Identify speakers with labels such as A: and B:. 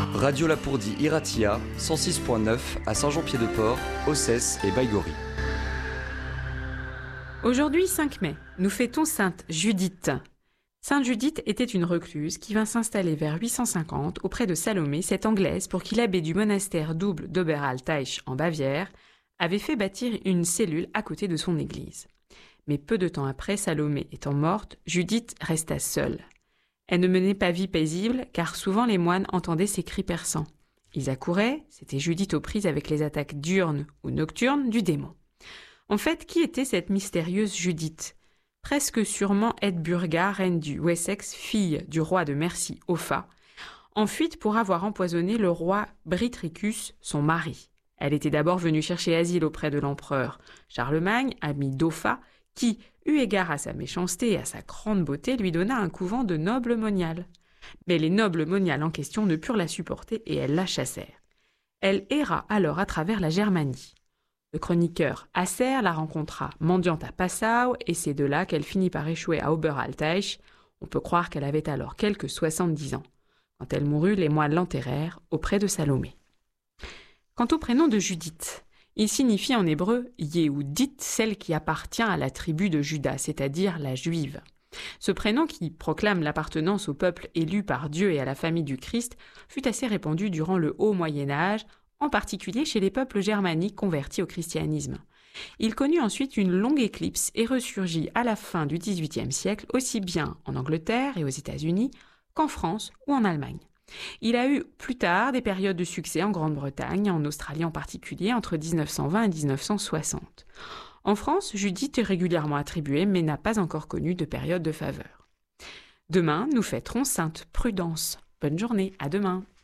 A: Radio Lapourdie Iratia, 106.9 à Saint-Jean-Pied-de-Port, Ossès et Baïgorry.
B: Aujourd'hui, 5 mai, nous fêtons Sainte Judith. Sainte Judith était une recluse qui vint s'installer vers 850 auprès de Salomé, cette Anglaise pour qui l'abbé du monastère double d'Oberalteich en Bavière avait fait bâtir une cellule à côté de son église. Mais peu de temps après, Salomé étant morte, Judith resta seule. Elle ne menait pas vie paisible, car souvent les moines entendaient ses cris perçants. Ils accouraient, c'était Judith aux prises avec les attaques diurnes ou nocturnes du démon. En fait, qui était cette mystérieuse Judith ? Presque sûrement Edburga, reine du Wessex, fille du roi de Mercie, Offa, en fuite pour avoir empoisonné le roi Britricus, son mari. Elle était d'abord venue chercher asile auprès de l'empereur Charlemagne, ami d'Offa, qui, eu égard à sa méchanceté et à sa grande beauté, lui donna un couvent de nobles moniales. Mais les nobles moniales en question ne purent la supporter et elles la chassèrent. Elle erra alors à travers la Germanie. Le chroniqueur Acer la rencontra mendiante à Passau et c'est de là qu'elle finit par échouer à Oberalteich. On peut croire qu'elle avait alors quelques 70 ans. Quand elle mourut, les moines l'enterrèrent auprès de Salomé. Quant au prénom de Judith, il signifie en hébreu « Yehudit », celle qui appartient à la tribu de Juda, c'est-à-dire la juive. Ce prénom, qui proclame l'appartenance au peuple élu par Dieu et à la famille du Christ, fut assez répandu durant le haut Moyen-Âge, en particulier chez les peuples germaniques convertis au christianisme. Il connut ensuite une longue éclipse et ressurgit à la fin du XVIIIe siècle, aussi bien en Angleterre et aux États-Unis qu'en France ou en Allemagne. Il a eu plus tard des périodes de succès en Grande-Bretagne, en Australie en particulier, entre 1920 et 1960. En France, Judith est régulièrement attribuée, mais n'a pas encore connu de période de faveur. Demain, nous fêterons Sainte Prudence. Bonne journée, à demain.